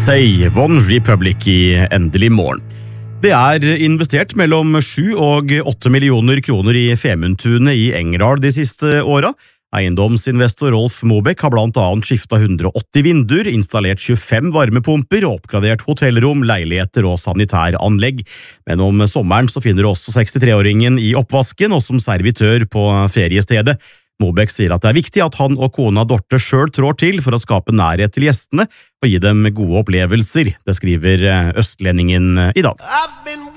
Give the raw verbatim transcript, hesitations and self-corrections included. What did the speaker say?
Say, One Republic i Endelig morgen. Det er investert mellom sju og åtte millioner kroner i Femundtunet i Engerdal de siste åra. Eiendomsinvestor Rolf Mobek har blant annet skiftet hundre og åtti vinduer, installert tjuefem varmepumper og oppgradert hotellrom, leiligheter og sanitæranlegg. Men om sommeren så finner du også sekstitre-åringen i oppvasken og som servitør på feriestedet. Mobek sier at det er viktig at han og kona Dorte selv trår til for å skape nærhet til gjestene og gi dem gode opplevelser. Det skriver Østlendingen i dag.